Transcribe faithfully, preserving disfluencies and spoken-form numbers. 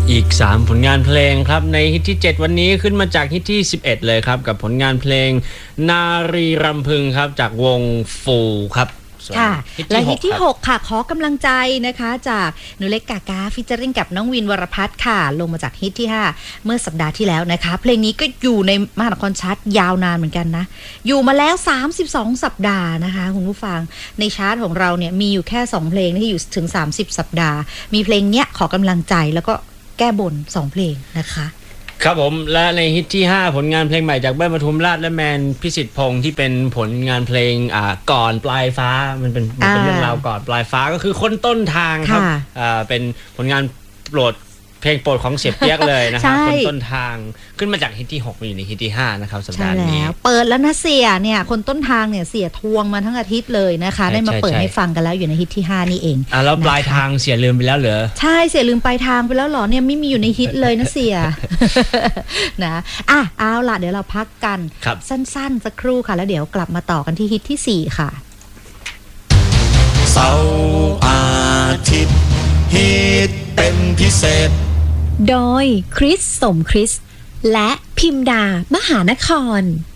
อีกสามผลงานเพลงครับในฮิตที่เจ็ดวันนี้ขึ้นมาจากฮิตที่สิบเอ็ดเลยครับกับผลงานเพลงนารีรำพึงครับจากวงฟูครับค่ะและฮิตที่หกค่ะขอกำลังใจนะคะจากหนูเล็กกากาฟิชเจอริ่งกับน้องวินวรพัฒน์ค่ะลงมาจากฮิตที่ห้าเมื่อสัปดาห์ที่แล้วนะคะเพลงนี้ก็อยู่ในมหานครชาร์ตยาวนานเหมือนกันนะอยู่มาแล้วสามสิบสองสัปดาห์นะคะคุณผู้ฟังในชาร์ตของเราเนี่ยมีอยู่แค่สองเพลงที่อยู่ถึงสามสิบสัปดาห์มีเพลงเนี้ยขอกำลังใจแล้วก็แก้บนสองเพลงนะคะครับผมและในฮิตที่ห้าผลงานเพลงใหม่จากเบิ้ลปทุมราชและแมนพิสิทธิ์พงษ์ที่เป็นผลงานเพลงอ่าก่อนปลายฟ้ามันเป็นมันเป็นเรื่องราวก่อนปลายฟ้าก็คือคนต้นทางครับอ่าเป็นผลงานโปรดเพลงโปรดของเสียเปียกเลยนะครับคนต้นทางขึ้นมาจากฮิตที่หกมาอยู่ในฮิตที่ห้านะครับสัปดาห์นี้เปิดแล้วนะเสียเนี่ยคนต้นทางเนี่ยเสียทวงมาทั้งอาทิตย์เลยนะคะได้มาเปิดให้ฟังกันแล้วอยู่ในฮิตที่ห้านี่เองอ่าแล้วปลายทางเสียลืมไปแล้วเหรอใช่เสียลืมปลายทางไปแล้วเหรอเนี่ยไม่มีอยู่ในฮิตเลยนะเสียนะอ่ะเอาล่ะเดี๋ยวเราพักกันสั้นๆสักครู่ค่ะแล้วเดี๋ยวกลับมาต่อกันที่ฮิตที่สี่ค่ะเสาร์อาทิตย์ฮิตเป็นพิเศษโดยคริสสมคริสและพิมดามหานคร